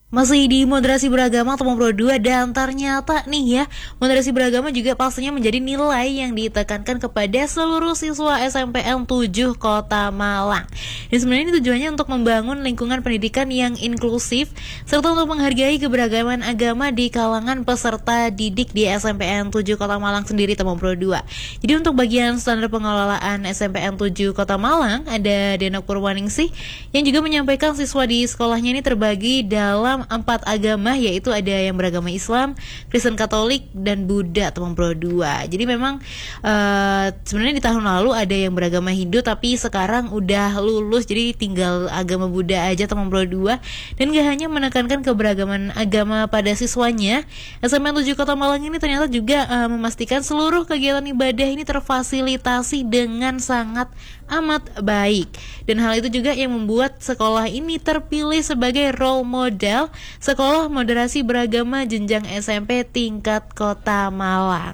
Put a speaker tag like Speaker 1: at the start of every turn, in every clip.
Speaker 1: Masih di moderasi beragama atau Pro 2 dan ternyata nih ya, moderasi beragama juga pastinya menjadi nilai yang ditekankan kepada seluruh siswa SMPN 7 Kota Malang. Dan sebenarnya ini tujuannya untuk membangun lingkungan pendidikan yang inklusif serta untuk menghargai keberagaman agama di kalangan peserta didik di SMPN 7 Kota Malang sendiri Pro 2. Jadi untuk bagian standar pengelolaan SMPN 7 Kota Malang ada Denok Purwaningsih yang juga menyampaikan siswa di sekolahnya ini terbagi dalam 4 agama, yaitu ada yang beragama Islam, Kristen Katolik, dan Buddha Pro 2. Jadi memang sebenarnya di tahun lalu ada yang beragama Hindu, tapi sekarang udah lulus, jadi tinggal agama Buddha aja Pro 2. Dan gak hanya menekankan keberagaman agama pada siswanya, SMPN 7 Kota Malang ini ternyata juga memastikan seluruh kegiatan ibadah ini terfasilitasi dengan sangat amat baik. Dan hal itu juga yang membuat sekolah ini terpilih sebagai role model sekolah moderasi beragama jenjang SMP tingkat Kota Malang.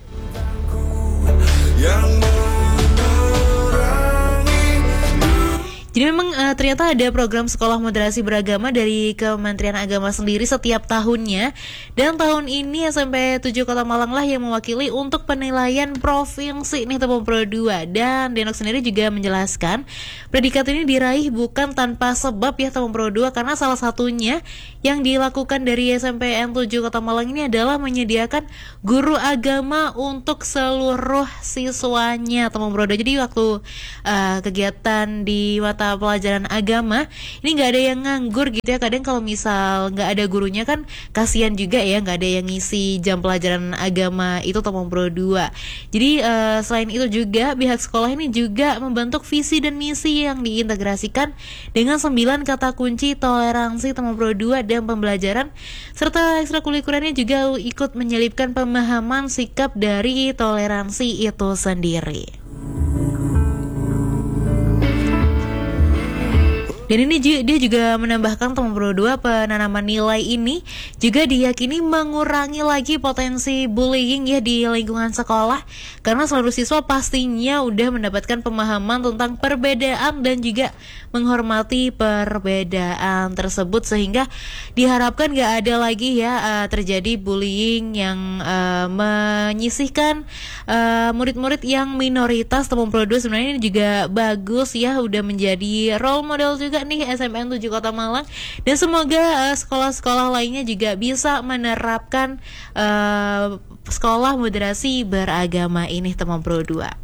Speaker 1: Jadi memang ternyata ada program sekolah moderasi beragama dari Kementerian Agama sendiri setiap tahunnya. Dan tahun ini SMP 7 Kota Malang lah yang mewakili untuk penilaian provinsi nih Pro 2. Dan Denok sendiri juga menjelaskan predikat ini diraih bukan tanpa sebab ya Pro 2, karena salah satunya yang dilakukan dari SMPN 7 Kota Malang ini adalah menyediakan guru agama untuk seluruh siswanya Pro 2. Jadi waktu kegiatan di mata pelajaran agama ini nggak ada yang nganggur gitu ya. Kadang kalau misal nggak ada gurunya kan kasihan juga ya, nggak ada yang ngisi jam pelajaran agama itu Pro 2. Jadi selain itu juga pihak sekolah ini juga membentuk visi dan misi yang diintegrasikan dengan 9 kata kunci toleransi Pro 2 dan pembelajaran, serta ekstrakurikulernya juga ikut menyelipkan pemahaman sikap dari toleransi itu sendiri. Dan ini dia juga menambahkan Pro 2 penanaman nilai ini juga diyakini mengurangi lagi potensi bullying ya di lingkungan sekolah, karena seluruh siswa pastinya udah mendapatkan pemahaman tentang perbedaan dan juga menghormati perbedaan tersebut, sehingga diharapkan gak ada lagi ya terjadi bullying yang menyisihkan murid-murid yang minoritas. Pro 2 sebenarnya ini juga bagus ya, udah menjadi role model juga nih SMPN 7 Kota Malang, dan semoga sekolah-sekolah lainnya juga bisa menerapkan sekolah moderasi beragama ini Pro 2.